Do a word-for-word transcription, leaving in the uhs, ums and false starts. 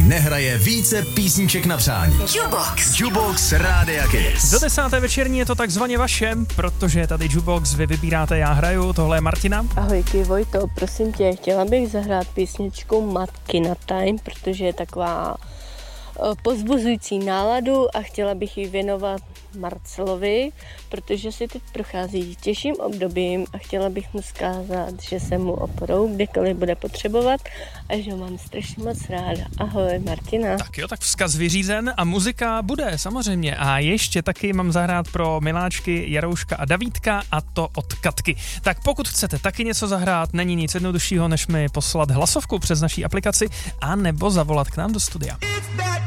nehraje více písniček na přání. Jukebox. Jukebox Rádia Kiss. Do desáté večerní je to takzvaně vaše, protože tady Jukebox, vy vybíráte, já hraju, tohle je Martina. Ahojky Vojto, prosím tě, chtěla bych zahrát písničku Matky na time, protože je taková povzbuzující náladu a chtěla bych ji věnovat Marcelovi, protože si teď prochází těžším obdobím a chtěla bych mu vzkázat, že jsem mu oporou, kdykoliv bude potřebovat a že ho mám strašně moc ráda. Ahoj, Martina. Tak jo, tak vzkaz vyřízen a muzika bude samozřejmě. A ještě taky mám zahrát pro miláčky Jarouška a Davídka, a to od Katky. Tak pokud chcete taky něco zahrát, není nic jednoduššího, než mi poslat hlasovku přes naší aplikaci a nebo zavolat k nám do studia.